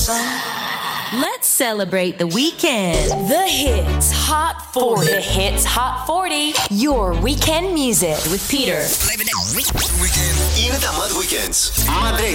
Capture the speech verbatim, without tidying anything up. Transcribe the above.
Let's celebrate the weekend. The Hits Hot forty. The Hits Hot forty. Your weekend music with Peter. Weekend. Είναι τα Mad Weekends. Monday